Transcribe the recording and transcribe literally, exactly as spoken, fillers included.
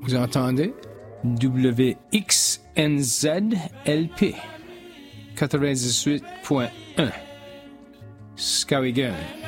Vous entendez? W X N Z L P quatre-vingt-dix-huit point un Skowhegan.